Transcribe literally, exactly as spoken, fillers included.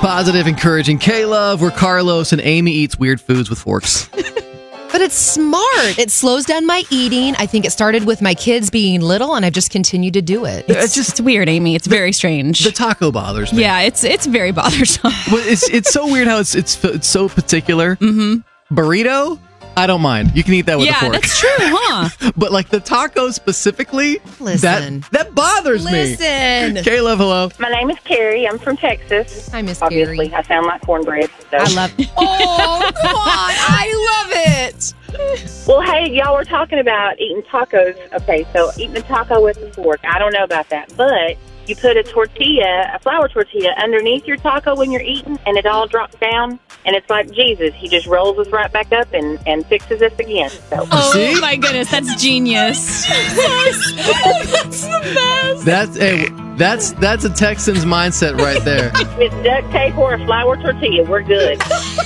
Positive, encouraging K-Love, where Carlos and Amy eats weird foods with forks. But it's smart. It slows down my eating. I think it started with my kids being little, and I've just continued to do it. It's, it's just it's weird, Amy. It's the, very strange. The taco bothers me. Yeah, it's it's very bothersome. Well, it's it's so weird how it's it's it's so particular. Mm-hmm. Burrito, I don't mind. You can eat that with yeah, a fork. Yeah, that's true, huh? But like the taco specifically, Listen. that that bothers Listen. me. Listen. Caleb, hello. My name is Carrie. I'm from Texas. Hi, Miss Obviously, Carrie. I sound like cornbread. So. I love it. Oh, come on. I love it. Well, hey, y'all were talking about eating tacos. Okay, so eating a taco with a fork. I don't know about that, but you put a tortilla, a flour tortilla, underneath your taco when you're eating, and it all drops down, and it's like Jesus. He just rolls us right back up and, and fixes us again. So. Oh, See? my goodness. That's genius. that's, that's the best. That's a, that's, that's a Texan's mindset right there. It's duct tape or a flour tortilla. We're good.